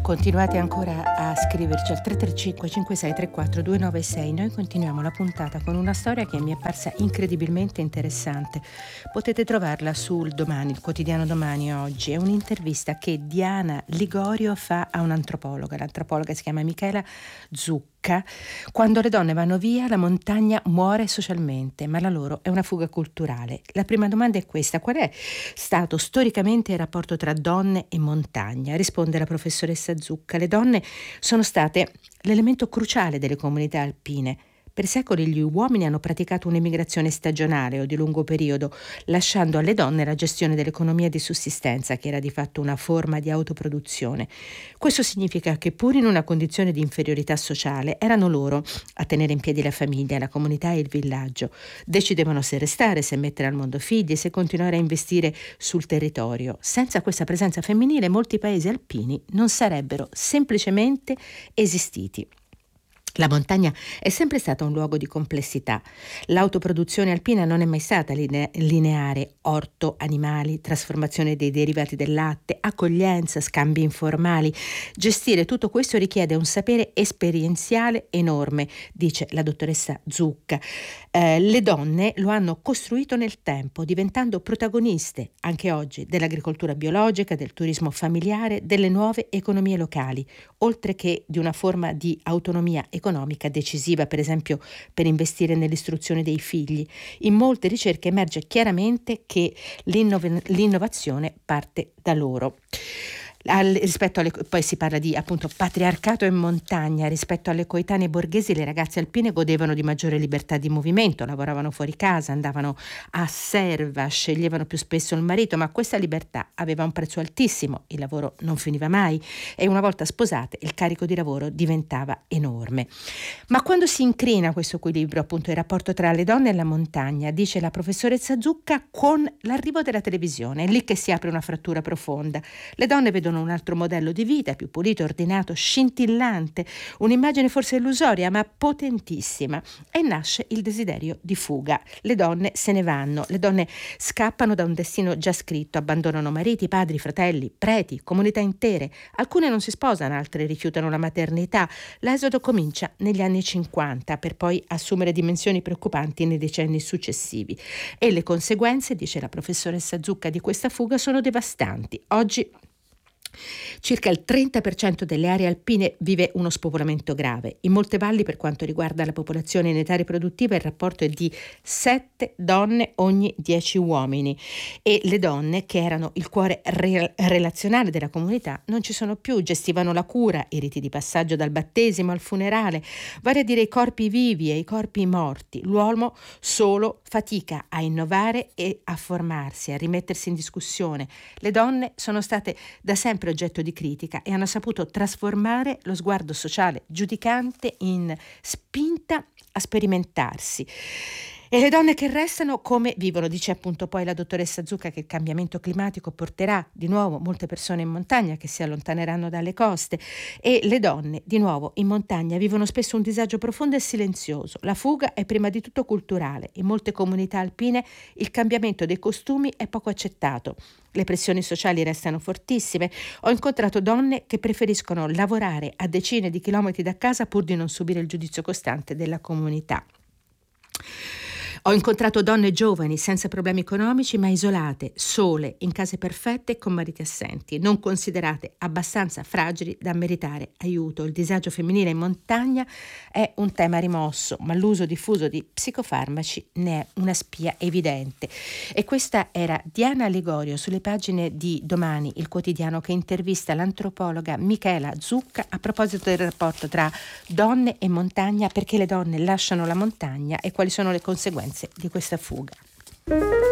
Continuate ancora a scriverci al 335 5634 296. Noi continuiamo la puntata con una storia che mi è parsa incredibilmente interessante. Potete trovarla sul Domani, il quotidiano Domani oggi. È un'intervista che Diana Ligorio fa a un'antropologa. L'antropologa si chiama Michela Zucca. Quando le donne vanno via, la montagna muore socialmente, ma la loro è una fuga culturale. La prima domanda è questa: qual è stato storicamente il rapporto tra donne e montagna? Risponde la professoressa Zucca: le donne sono state l'elemento cruciale delle comunità alpine. Per secoli gli uomini hanno praticato un'emigrazione stagionale o di lungo periodo, lasciando alle donne la gestione dell'economia di sussistenza, che era di fatto una forma di autoproduzione. Questo significa che pur in una condizione di inferiorità sociale erano loro a tenere in piedi la famiglia, la comunità e il villaggio. Decidevano se restare, se mettere al mondo figli, se continuare a investire sul territorio. Senza questa presenza femminile molti paesi alpini non sarebbero semplicemente esistiti. La montagna è sempre stata un luogo di complessità. L'autoproduzione alpina non è mai stata lineare: orto, animali, trasformazione dei derivati del latte, accoglienza, scambi informali. Gestire tutto questo richiede un sapere esperienziale enorme, dice la dottoressa Zucca. Le donne lo hanno costruito nel tempo, diventando protagoniste anche oggi dell'agricoltura biologica, del turismo familiare, delle nuove economie locali, oltre che di una forma di autonomia economica decisiva, per esempio per investire nell'istruzione dei figli. In molte ricerche emerge chiaramente che l'innovazione parte da loro. Poi si parla di appunto patriarcato e montagna. Rispetto alle coetanee borghesi, le ragazze alpine godevano di maggiore libertà di movimento, lavoravano fuori casa, andavano a serva, sceglievano più spesso il marito, ma questa libertà aveva un prezzo altissimo: il lavoro non finiva mai e una volta sposate il carico di lavoro diventava enorme. Ma quando si incrina questo equilibrio, appunto il rapporto tra le donne e la montagna, dice la professoressa Zucca, con l'arrivo della televisione è lì che si apre una frattura profonda. Le donne vedono un altro modello di vita, più pulito, ordinato, scintillante, un'immagine forse illusoria ma potentissima, e nasce il desiderio di fuga. Le donne se ne vanno, le donne scappano da un destino già scritto, abbandonano mariti, padri, fratelli, preti, comunità intere. Alcune non si sposano, altre rifiutano la maternità. L'esodo comincia negli anni 50 per poi assumere dimensioni preoccupanti nei decenni successivi, e le conseguenze, dice la professoressa Zucca, di questa fuga sono devastanti. Oggi circa il 30% delle aree alpine vive uno spopolamento grave. In molte valli, per quanto riguarda la popolazione in età riproduttiva, il rapporto è di 7 donne ogni 10 uomini, e le donne, che erano il cuore relazionale della comunità, non ci sono più. Gestivano la cura, i riti di passaggio dal battesimo al funerale, vale a dire i corpi vivi e i corpi morti. L'uomo solo fatica a innovare e a formarsi, a rimettersi in discussione. Le donne sono state da sempre oggetto di critica e hanno saputo trasformare lo sguardo sociale giudicante in spinta a sperimentarsi. E le donne che restano come vivono? Dice appunto poi la dottoressa Zucca che il cambiamento climatico porterà di nuovo molte persone in montagna, che si allontaneranno dalle coste, e le donne di nuovo in montagna vivono spesso un disagio profondo e silenzioso. La fuga è prima di tutto culturale. In molte comunità alpine il cambiamento dei costumi è poco accettato. Le pressioni sociali restano fortissime. Ho incontrato donne che preferiscono lavorare a decine di chilometri da casa pur di non subire il giudizio costante della comunità. Ho incontrato donne giovani, senza problemi economici, ma isolate, sole, in case perfette e con mariti assenti, non considerate abbastanza fragili da meritare aiuto. Il disagio femminile in montagna è un tema rimosso, ma l'uso diffuso di psicofarmaci ne è una spia evidente. E questa era Diana Ligorio sulle pagine di Domani, il quotidiano, che intervista l'antropologa Michela Zucca a proposito del rapporto tra donne e montagna, perché le donne lasciano la montagna e quali sono le conseguenze di questa fuga.